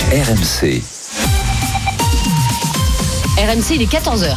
RMC. RMC, il est 14h.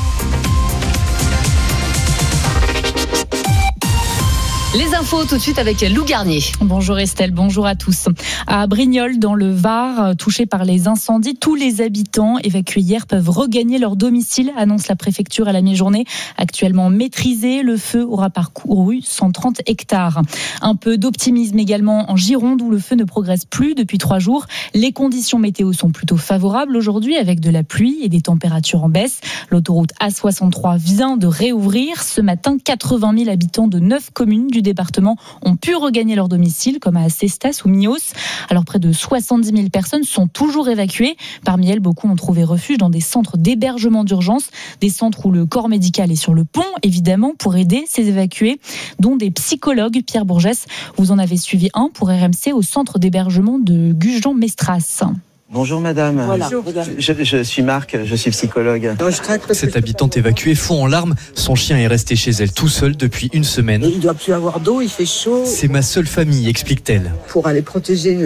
Les infos tout de suite avec Lou Garnier. Bonjour Estelle, bonjour à tous. À Brignoles, dans le Var, touché par les incendies, tous les habitants évacués hier peuvent regagner leur domicile, annonce la préfecture à la mi-journée. Actuellement maîtrisé, le feu aura parcouru 130 hectares. Un peu d'optimisme également en Gironde, où le feu ne progresse plus depuis 3 jours. Les conditions météo sont plutôt favorables aujourd'hui, avec de la pluie et des températures en baisse. L'autoroute A63 vient de réouvrir. Ce matin, 80 000 habitants de 9 communes du département ont pu regagner leur domicile, comme à Cestas ou Mios. Alors près de 70 000 personnes sont toujours évacuées. Parmi elles, beaucoup ont trouvé refuge dans des centres d'hébergement d'urgence, des centres où le corps médical est sur le pont, évidemment, pour aider ces évacués, dont des psychologues. Pierre Bourgès, vous en avez suivi un pour RMC au centre d'hébergement de Gujan-Mestras. Bonjour madame, voilà. Je suis Marc, je suis psychologue. Cette habitante évacuée fond en larmes. Son chien est resté chez elle tout seul depuis une semaine. Il ne doit plus avoir d'eau, il fait chaud. C'est ma seule famille, explique-t-elle. Pour aller protéger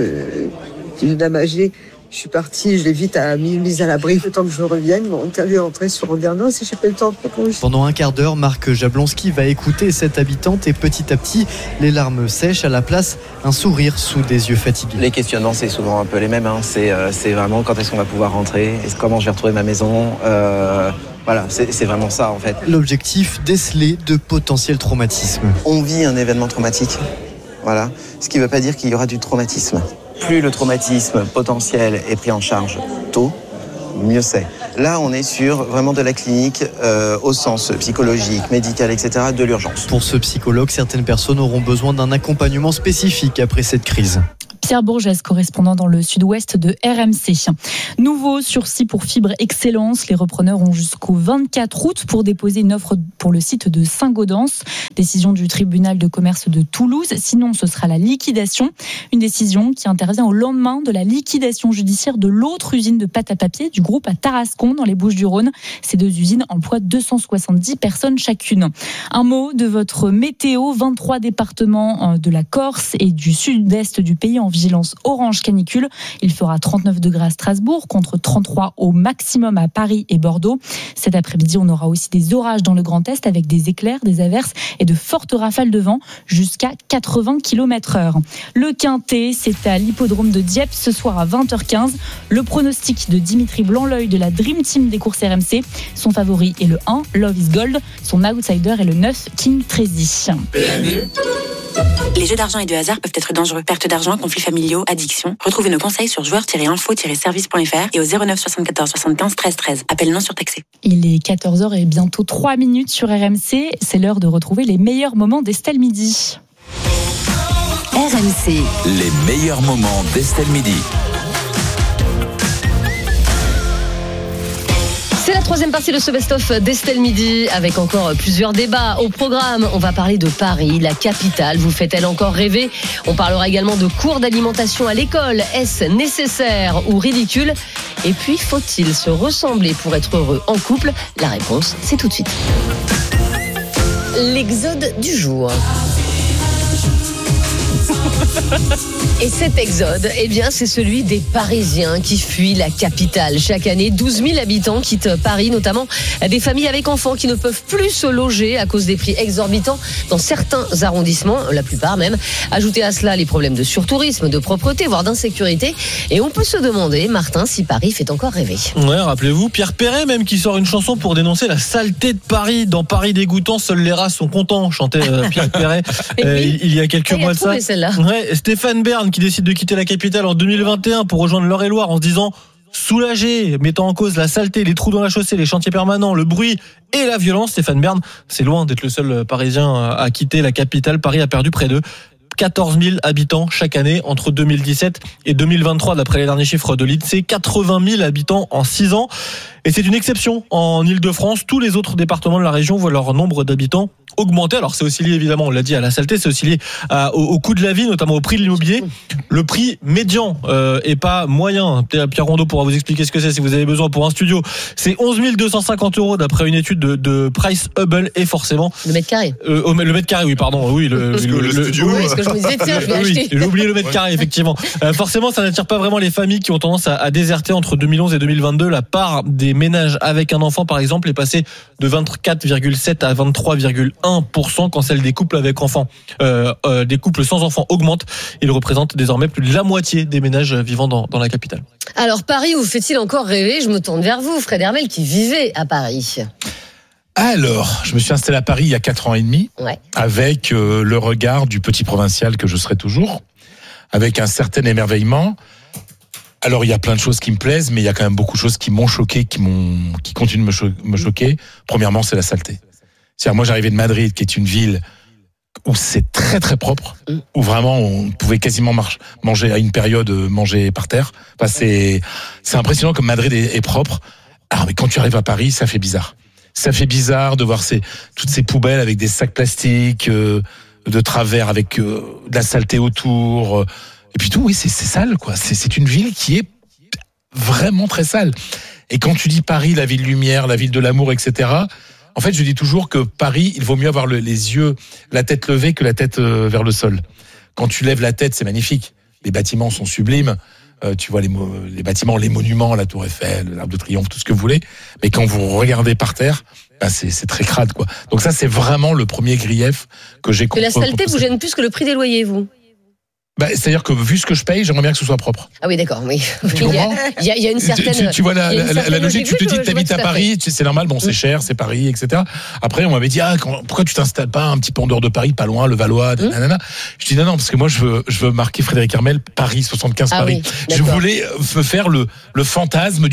une dame âgée, je suis partie, je l'ai vite mise à l'abri. Le temps que je revienne, on est allé entrer sur Andernos et j'ai pas eu le temps de répondre. Pendant un quart d'heure, Marc Jablonski va écouter cette habitante et petit à petit, les larmes sèchent, à la place, un sourire sous des yeux fatigués. Les questionnements, c'est souvent un peu les mêmes. C'est vraiment quand est-ce qu'on va pouvoir rentrer, comment je vais retrouver ma maison. Voilà, c'est vraiment ça en fait. L'objectif, déceler de potentiels traumatismes. On vit un événement traumatique, voilà. Ce qui ne veut pas dire qu'il y aura du traumatisme. Plus le traumatisme potentiel est pris en charge tôt, mieux c'est. Là, on est sur vraiment de la clinique au sens psychologique, médical, etc., de l'urgence. Pour ce psychologue, certaines personnes auront besoin d'un accompagnement spécifique après cette crise. Pierre Bourgès, correspondant dans le sud-ouest de RMC. Nouveau sursis pour Fibre Excellence. Les repreneurs ont jusqu'au 24 août pour déposer une offre pour le site de Saint-Gaudens. Décision du tribunal de commerce de Toulouse. Sinon, ce sera la liquidation. Une décision qui intervient au lendemain de la liquidation judiciaire de l'autre usine de pâte à papier du groupe à Tarascon, dans les Bouches-du-Rhône. Ces 2 usines emploient 270 personnes chacune. Un mot de votre météo. 23 départements de la Corse et du sud-est du pays en vigilance orange canicule. Il fera 39 degrés à Strasbourg contre 33 au maximum à Paris et Bordeaux. Cet après-midi, on aura aussi des orages dans le Grand Est avec des éclairs, des averses et de fortes rafales de vent jusqu'à 80 km/h. Le Quintet, c'est à l'hippodrome de Dieppe ce soir à 20h15. Le pronostic de Dimitri Blanc-L'Oeil de la Dream Team des courses RMC. Son favori est le 1, Love is Gold. Son outsider est le 9, King Tracy. Les jeux d'argent et de hasard peuvent être dangereux. Perte d'argent, conflits familiaux, addiction. Retrouvez nos conseils sur joueurs-info-service.fr et au 09 74 75 13 13. Appel non surtaxé. Il est 14h et bientôt 3 minutes sur RMC. C'est l'heure de retrouver les meilleurs moments d'Estelle Midi. RMC. Les meilleurs moments d'Estelle Midi. C'est la 3e partie de ce best-of d'Estelle Midi, avec encore plusieurs débats au programme. On va parler de Paris, la capitale. Vous fait-elle encore rêver ? On parlera également de cours d'alimentation à l'école. Est-ce nécessaire ou ridicule ? Et puis, faut-il se ressembler pour être heureux en couple ? La réponse, c'est tout de suite. L'exode du jour. Et cet exode, eh bien, c'est celui des Parisiens qui fuient la capitale. Chaque année, 12 000 habitants quittent Paris, notamment des familles avec enfants qui ne peuvent plus se loger à cause des prix exorbitants dans certains arrondissements, la plupart même. Ajoutez à cela les problèmes de surtourisme, de propreté, voire d'insécurité. Et on peut se demander, Martin, si Paris fait encore rêver. Ouais, rappelez-vous, Pierre Perret même qui sort une chanson pour dénoncer la saleté de Paris. Dans Paris dégoûtant, seuls les rats sont contents, chantait Pierre Perret il y a quelques mois de ça. Ouais, Stéphane Bern qui décide de quitter la capitale en 2021 pour rejoindre l'Eure-et-Loire en se disant soulagé, mettant en cause la saleté, les trous dans la chaussée, les chantiers permanents, le bruit et la violence. Stéphane Bern, c'est loin d'être le seul Parisien à quitter la capitale. Paris a perdu près de 14 000 habitants chaque année entre 2017 et 2023 d'après les derniers chiffres de l'INSEE. 80 000 habitants en 6 ans. Et c'est une exception en Ile-de-France. Tous les autres départements de la région voient leur nombre d'habitants augmenté. Alors c'est aussi lié évidemment, on l'a dit, à la saleté, c'est aussi lié au coût de la vie, notamment au prix de l'immobilier. Le prix médian et pas moyen. Pierre Rondeau pourra vous expliquer ce que c'est si vous avez besoin pour un studio. C'est 11 250 € d'après une étude de Price Hubble et forcément. Le mètre carré. Le mètre carré, oui, pardon. Oui, le studio. Oui, parce que je me disais, tiens, je vais acheter. J'ai oublié le mètre carré, effectivement. Forcément, ça n'attire pas vraiment les familles qui ont tendance à déserter entre 2011 et 2022. La part des ménages avec un enfant, par exemple, est passée de 24,7 à 23,1% quand celle des couples avec enfants, des couples sans enfants augmente. Ils représentent désormais plus de la moitié des ménages vivant dans la capitale. Alors Paris vous fait-il encore rêver? Je me tourne vers vous, Fred Hermel, qui vivait à Paris. Alors, je me suis installé à Paris il y a 4 ans et demi, avec le regard du petit provincial que je serai toujours, avec un certain émerveillement. Alors, il y a plein de choses qui me plaisent, mais il y a quand même beaucoup de choses qui m'ont choqué, qui continuent de me choquer. Premièrement, c'est la saleté. C'est-à-dire, moi, j'arrivais de Madrid, qui est une ville où c'est très très propre, où vraiment on pouvait quasiment manger à une période, manger par terre. Enfin, c'est impressionnant comme Madrid est propre. Alors, mais quand tu arrives à Paris, ça fait bizarre. Ça fait bizarre de voir toutes ces poubelles avec des sacs plastiques de travers, avec de la saleté autour. Et puis tout, oui, c'est sale, quoi. C'est une ville qui est vraiment très sale. Et quand tu dis Paris, la ville lumière, la ville de l'amour, etc., en fait, je dis toujours que Paris, il vaut mieux avoir les yeux, la tête levée que la tête vers le sol. Quand tu lèves la tête, c'est magnifique. Les bâtiments sont sublimes. Tu vois les bâtiments, les monuments, la Tour Eiffel, l'Arc de Triomphe, tout ce que vous voulez. Mais quand vous regardez par terre, c'est très crade, quoi. Donc ça, c'est vraiment le premier grief que j'ai compris. Que la saleté vous gêne plus que le prix des loyers, vous? C'est-à-dire que vu ce que je paye, j'aimerais bien que ce soit propre. Ah oui, d'accord, oui. Tu comprends ? Il y a une certaine. Tu vois la logique, tu te dis que tu habites à Paris, c'est normal, bon, c'est cher, c'est Paris, etc. Après, on m'avait dit, pourquoi tu t'installes pas un petit peu en dehors de Paris, pas loin, le Valois, nanana. Je dis non, parce que moi, je veux marquer Frédéric Hermel, Paris, 75 Paris. Oui, je voulais me faire le fantasme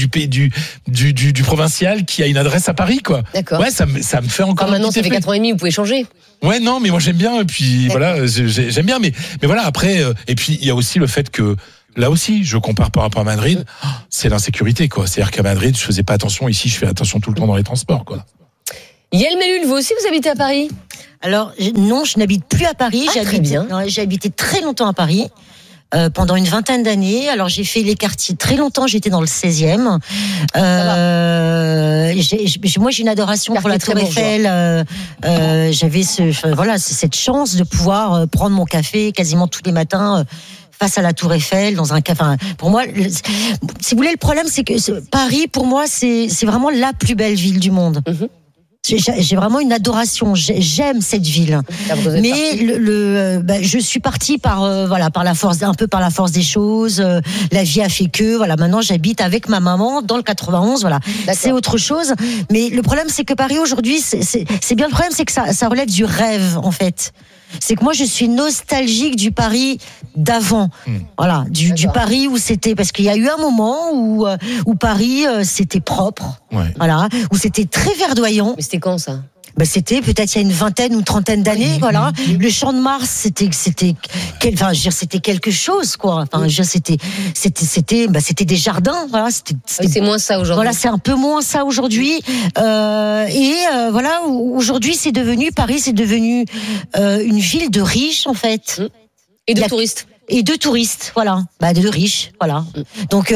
du provincial qui a une adresse à Paris, quoi. D'accord. Ouais, ça me fait encore. Maintenant, ça fait 4 ans et demi, vous pouvez changer. Ouais, non, mais moi j'aime bien, et puis voilà, j'aime bien, mais voilà, après, et puis il y a aussi le fait que, là aussi, je compare par rapport à Madrid, c'est l'insécurité, quoi. C'est-à-dire qu'à Madrid, je faisais pas attention, ici, je fais attention tout le temps dans les transports, quoi. Yael Mellul, vous aussi, vous habitez à Paris? Alors, non, je n'habite plus à Paris, j'ai habité très longtemps à Paris. Pendant une 20aine d'années. Alors j'ai fait les quartiers très longtemps, j'étais dans le 16e. Moi j'ai une adoration pour la Tour Eiffel. J'avais cette chance de pouvoir prendre mon café quasiment tous les matins face à la Tour Eiffel dans un café. Pour moi, si vous voulez, le problème c'est que Paris pour moi c'est vraiment la plus belle ville du monde. J'ai vraiment une adoration. J'aime cette ville, mais je suis partie par la force, un peu par la force des choses. La vie a fait que maintenant j'habite avec ma maman dans le 91. C'est autre chose. Mais le problème c'est que Paris aujourd'hui, c'est bien le problème, c'est que ça relève du rêve en fait. C'est que moi je suis nostalgique du Paris d'avant, du Paris où c'était, parce qu'il y a eu un moment où Paris c'était propre, où c'était très verdoyant. Mais c'était quand ça? C'était peut-être il y a une 20aine ou 30aine d'années, Le Champ de Mars, c'était quelque chose, quoi. C'était des jardins, c'est moins ça aujourd'hui. C'est un peu moins ça aujourd'hui. Aujourd'hui, Paris, c'est devenu une ville de riches, en fait. Et de touristes. Et de touristes, de riches, Donc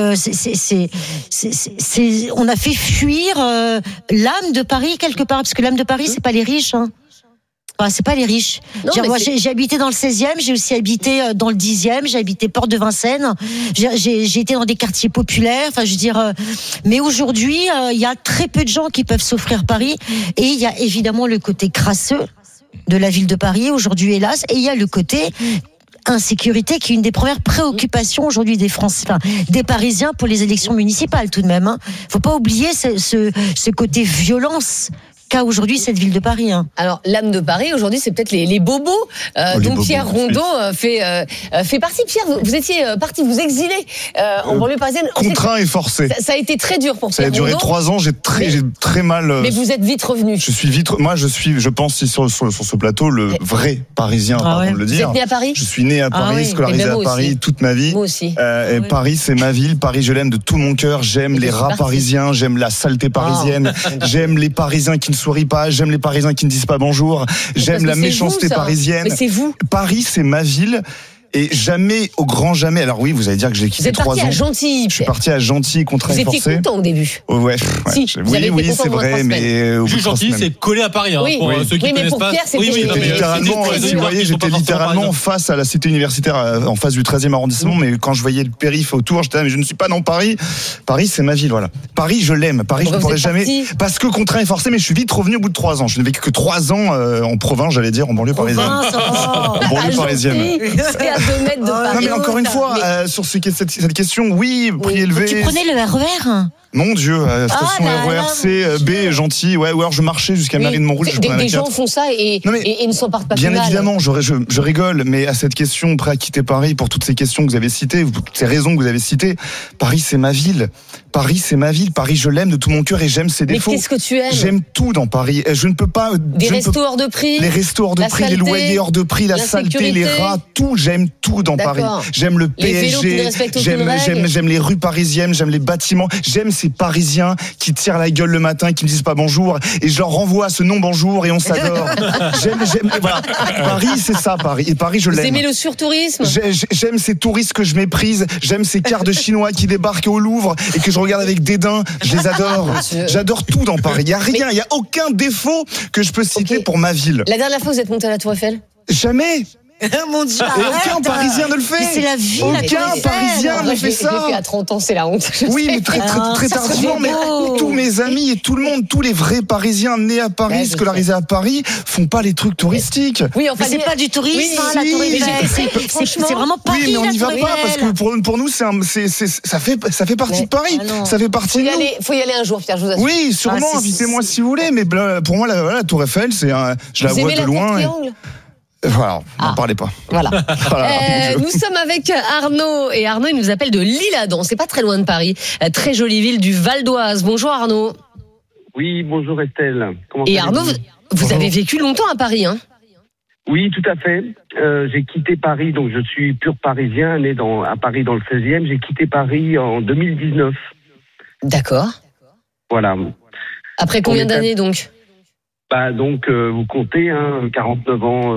on a fait fuir l'âme de Paris quelque part, parce que l'âme de Paris c'est pas les riches. C'est pas les riches. Moi, j'ai habité dans le 16e, j'ai aussi habité dans le 10e, j'ai habité Porte de Vincennes, j'ai été dans des quartiers populaires, mais aujourd'hui, il y a très peu de gens qui peuvent s'offrir Paris, et il y a évidemment le côté crasseux de la ville de Paris aujourd'hui, hélas, et il y a le côté insécurité qui est une des premières préoccupations aujourd'hui des Français, des Parisiens pour les élections municipales tout de même. Faut pas oublier ce côté violence qu'a aujourd'hui cette ville de Paris. Alors l'âme de Paris aujourd'hui, c'est peut-être les bobos. Pierre Rondeau fait partie. Pierre, vous étiez parti vous exiler en banlieue parisienne. Contraint et forcé. Ça a été très dur pour Pierre Rondeau. Ça a duré 3 ans. J'ai très mal. Mais vous êtes vite revenu. Je pense sur ce plateau le vrai Parisien, pardon de le dire. Vous êtes né à Paris? Je suis né à Paris, scolarisé à Paris toute ma vie. Moi aussi. Paris, c'est ma ville. Paris, je l'aime de tout mon cœur. J'aime les rats parisiens. J'aime la saleté parisienne. J'aime les Parisiens qui ne sourit pas, j'aime les Parisiens qui ne disent pas bonjour, j'aime la méchanceté parisienne. Mais c'est vous. Paris, c'est ma ville. Et jamais, au grand jamais. Alors oui, vous allez dire que j'ai quitté 3 ans. Vous êtes parti à Gentilly. Je suis parti à Gentilly, contraint et forcé. Vous étiez content au début. Ouais. Si, oui, c'est vrai, mais Gentilly, c'est collé à Paris. Oui. Pour ceux qui connaissent pas. Si vous voyez, j'étais littéralement face à la cité universitaire, en face du 13e arrondissement. Mais quand je voyais le périph' autour, j'étais là, mais je ne suis pas dans Paris. Paris, c'est ma ville, voilà. Paris, je l'aime. Paris, je ne pourrais jamais. Parce que contraint et forcé, mais je suis vite revenu au bout de 3 ans. Je n'ai vécu que 3 ans en province, j'allais dire, en banlieue parisienne. En banlieue parisienne. 2 mètres de Paris. Non, mais encore une fois, sur cette question, oui, prix élevé. Tu prenais le RER? Mon Dieu, station RER C, B, Gentil, ouais, ou alors je marchais jusqu'à Mairie de Montrouge. Des gens font ça et ne s'en partent pas bien plus mal. Évidemment, je rigole, mais à cette question, prêt à quitter Paris, pour toutes ces questions que vous avez citées, toutes ces raisons que vous avez citées, Paris, c'est ma ville. Paris, c'est ma ville. Paris, je l'aime de tout mon cœur et j'aime ses défauts. Mais qu'est-ce que tu aimes? J'aime tout dans Paris. Je ne peux pas. Des restos hors de prix. Les restos hors de prix, les loyers hors de prix, la saleté, les rats, tout. J'aime tout dans Paris. J'aime le PSG. J'aime les rues parisiennes. J'aime les bâtiments. J'aime ces Parisiens qui tirent la gueule le matin, qui me disent pas bonjour et je leur renvoie ce non bonjour et on s'adore. Voilà. Paris, c'est ça, Paris. Et Paris, je l'aime. Vous aimez le surtourisme? J'aime ces touristes que je méprise. J'aime ces quarts de Chinois qui débarquent au Louvre et que je regarde avec dédain. Je les adore. J'adore tout dans Paris. Il y a rien, il y a aucun défaut que je peux citer pour ma ville. La dernière fois, vous êtes monté à la Tour Eiffel? Jamais. Mon Dieu, et aucun Parisien ne le fait. C'est la vie. Aucun Parisien ne fait ça. Je l'ai fait à 30 ans, c'est la honte. Oui, mais très tardivement. Mais tous mes amis et tout le monde, tous les vrais Parisiens nés à Paris, scolarisés à Paris, font pas les trucs touristiques. Oui, enfin, c'est pas du tourisme, la Tour Eiffel. C'est vraiment Paris. Oui, mais on n'y va pas parce que pour nous, ça fait partie de Paris. Ça fait partie de nous. Faut y aller un jour, Pierre. Je vous assure. Oui, sûrement. Invitez-moi si vous voulez. Mais pour moi, la Tour Eiffel, je la vois de loin. Voilà, n'en parlez pas. Voilà. Nous sommes avec Arnaud et Arnaud il nous appelle de l'Isle-Adam, c'est pas très loin de Paris, très jolie ville du Val d'Oise. Bonjour Arnaud. Oui, bonjour Estelle. Et Arnaud, vous avez vécu longtemps à Paris, hein? Oui, tout à fait. J'ai quitté Paris, donc je suis pur parisien, né à Paris dans le 16e. J'ai quitté Paris en 2019. D'accord. Voilà. Après combien d'années donc? Donc vous comptez, 49 ans.